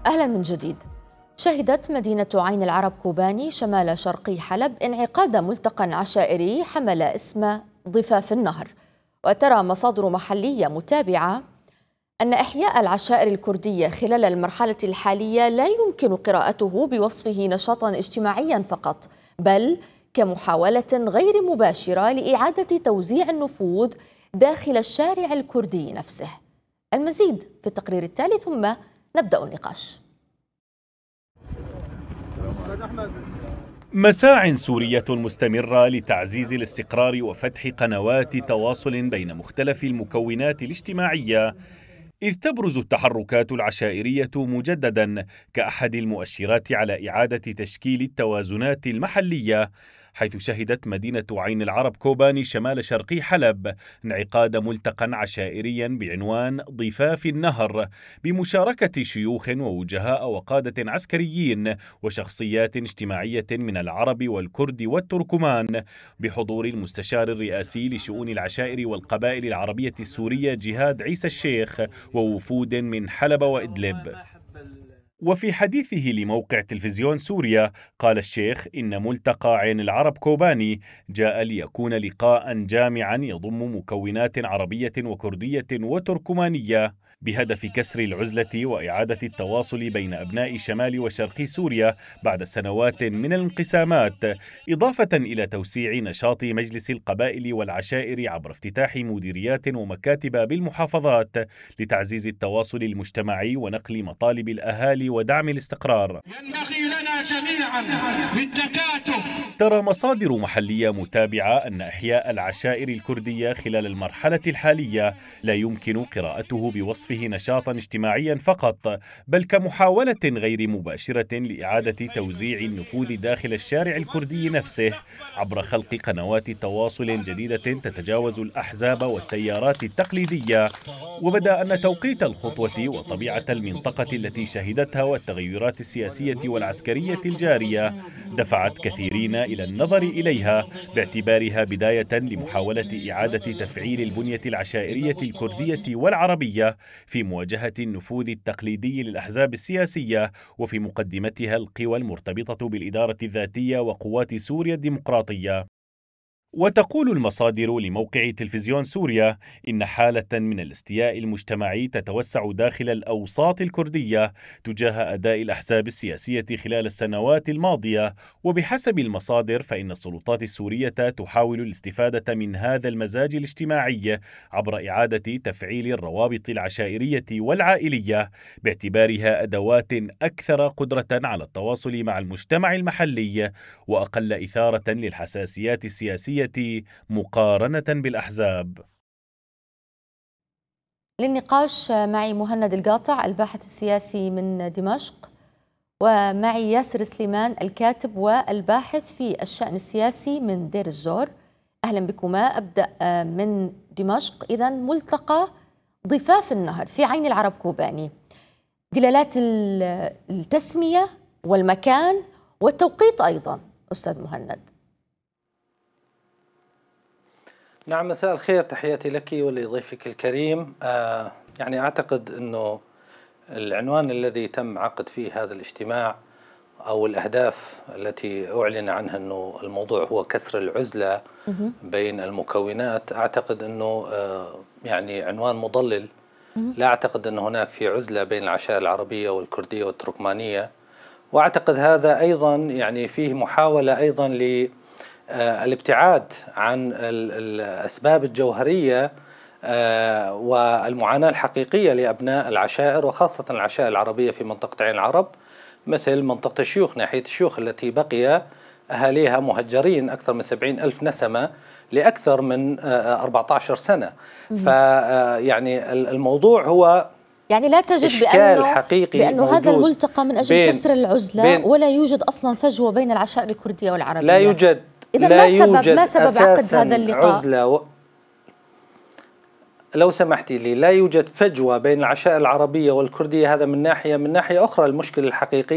أهلا من جديد. شهدت مدينة عين العرب كوباني شمال شرقي حلب انعقاد ملتقى عشائري حمل اسم ضفاف النهر. وترى مصادر محلية متابعة أن إحياء العشائر الكردية خلال المرحلة الحالية لا يمكن قراءته بوصفه نشاطا اجتماعيا فقط، بل كمحاولة غير مباشرة لإعادة توزيع النفوذ داخل الشارع الكردي نفسه. المزيد في التقرير التالي ثم نبدأ النقاش. مساع سورية مستمرة لتعزيز الاستقرار وفتح قنوات تواصل بين مختلف المكونات الاجتماعية، إذ تبرز التحركات العشائرية مجددا كأحد المؤشرات على إعادة تشكيل التوازنات المحلية، حيث شهدت مدينة عين العرب كوباني شمال شرقي حلب انعقاد ملتقى عشائريا بعنوان ضفاف النهر بمشاركة شيوخ ووجهاء وقادة عسكريين وشخصيات اجتماعية من العرب والكرد والتركمان، بحضور المستشار الرئاسي لشؤون العشائر والقبائل العربية السورية جهاد عيسى الشيخ ووفود من حلب وإدلب. وفي حديثه لموقع تلفزيون سوريا قال الشيخ إن ملتقى عين العرب كوباني جاء ليكون لقاء جامعا يضم مكونات عربية وكردية وتركمانية بهدف كسر العزلة وإعادة التواصل بين أبناء شمال وشرق سوريا بعد سنوات من الانقسامات، إضافة إلى توسيع نشاط مجلس القبائل والعشائر عبر افتتاح مديريات ومكاتب بالمحافظات لتعزيز التواصل المجتمعي ونقل مطالب الأهالي ودعم الاستقرار. ينبغي لنا جميعا بالتكاتف. ترى مصادر محلية متابعة أن إحياء العشائر الكردية خلال المرحلة الحالية لا يمكن قراءته بوصفه نشاطا اجتماعيا فقط، بل كمحاولة غير مباشرة لإعادة توزيع النفوذ داخل الشارع الكردي نفسه عبر خلق قنوات تواصل جديدة تتجاوز الأحزاب والتيارات التقليدية. وبدا أن توقيت الخطوة وطبيعة المنطقة التي شهدتها والتغيرات السياسية والعسكرية الجارية دفعت كثيرين إلى النظر إليها باعتبارها بداية لمحاولة إعادة تفعيل البنية العشائرية الكردية والعربية في مواجهة النفوذ التقليدي للأحزاب السياسية، وفي مقدمتها القوى المرتبطة بالإدارة الذاتية وقوات سوريا الديمقراطية. وتقول المصادر لموقع تلفزيون سوريا إن حالة من الاستياء المجتمعي تتوسع داخل الأوساط الكردية تجاه أداء الأحزاب السياسية خلال السنوات الماضية، وبحسب المصادر فإن السلطات السورية تحاول الاستفادة من هذا المزاج الاجتماعي عبر إعادة تفعيل الروابط العشائرية والعائلية باعتبارها أدوات أكثر قدرة على التواصل مع المجتمع المحلي وأقل إثارة للحساسيات السياسية مقارنة بالأحزاب. للنقاش معي مهند القاطع الباحث السياسي من دمشق، ومعي ياسر سليمان الكاتب والباحث في الشأن السياسي من دير الزور. أهلا بكما. أبدأ من دمشق. إذن ملتقى ضفاف النهر في عين العرب كوباني، دلالات التسمية والمكان والتوقيت أيضا أستاذ مهند. نعم، مساء الخير، تحياتي لك ولضيفك الكريم. يعني أعتقد أنه العنوان الذي تم عقد فيه هذا الاجتماع أو الأهداف التي أعلن عنها أنه الموضوع هو كسر العزلة بين المكونات، أعتقد أنه يعني عنوان مضلل. لا أعتقد أن هناك في عزلة بين العشائر العربية والكردية والتركمانية، وأعتقد هذا أيضا يعني فيه محاولة أيضا الابتعاد عن الأسباب الجوهرية والمعاناة الحقيقية لأبناء العشائر، وخاصة العشائر العربية في منطقة عين العرب، مثل منطقة الشيوخ، ناحية الشيوخ التي بقي أهاليها مهجرين أكثر من 70,000 نسمة لأكثر من 14 سنة. فيعني الموضوع هو يعني لا تجد بأنه هذا الملتقى من أجل كسر العزلة، ولا يوجد أصلا فجوة بين العشائر الكردية والعربية. لا يوجد. ما سبب عقد هذا اللقاء؟ عزلة لو سمحتي لي، لا يوجد فجوة بين العشائر العربية والكردية، هذا من ناحية. من ناحية أخرى المشكلة الحقيقية